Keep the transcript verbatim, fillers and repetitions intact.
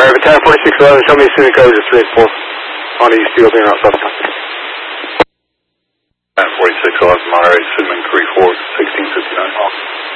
Monterey, ten forty-six eleven, show me assuming code is three four on East Field, being outside. ten forty-six eleven, Monterey, assuming three four, sixteen fifty-nine.